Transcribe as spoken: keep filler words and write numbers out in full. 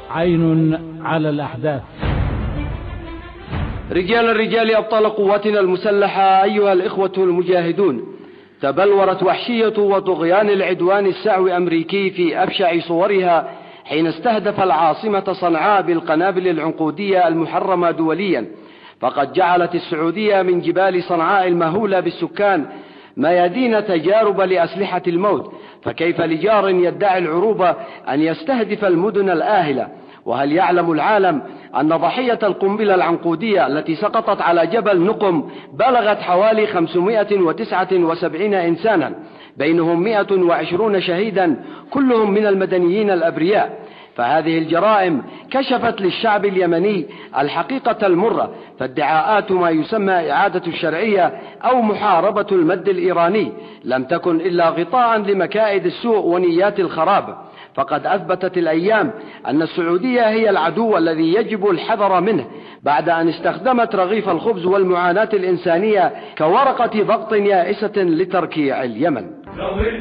عين على الأحداث. رجال الرجال أبطال قواتنا المسلحة، أيها الإخوة المجاهدون، تبلورت وحشية وطغيان العدوان السعوي أمريكي في أبشع صورها حين استهدف العاصمة صنعاء بالقنابل العنقودية المحرمة دوليا، فقد جعلت السعودية من جبال صنعاء المهولة بالسكان ميادين تجارب لأسلحة الموت، فكيف لجار يدعي العروبة أن يستهدف المدن الآهلة؟ وهل يعلم العالم أن ضحية القنبلة العنقودية التي سقطت على جبل نقم بلغت حوالي خمسمائة وتسعة وسبعين إنسانا، بينهم مائة وعشرون شهيدا كلهم من المدنيين الأبرياء؟ فهذه الجرائم كشفت للشعب اليمني الحقيقة المرة، فادعاءات ما يسمى إعادة الشرعية أو محاربة المد الإيراني لم تكن إلا غطاء لمكائد السوء ونيات الخراب. فقد أثبتت الأيام أن السعودية هي العدو الذي يجب الحذر منه، بعد أن استخدمت رغيف الخبز والمعاناة الإنسانية كورقة ضغط يائسة لتركيع اليمن.